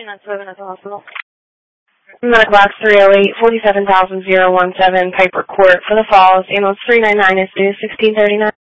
That's living at the hospital. Medical box 308, 47,017 Piper Court for the Falls. Ambulance 399 is due 1639.